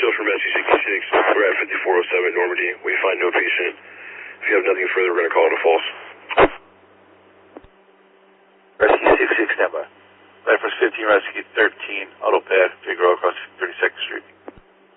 still from SC66. We're at 5407 Normandy. We find no patient. If you have nothing further, we're going to call it a false. Rescue 66, stand by. Reference 15, Rescue 13, auto pad, Figueroa across 32nd Street.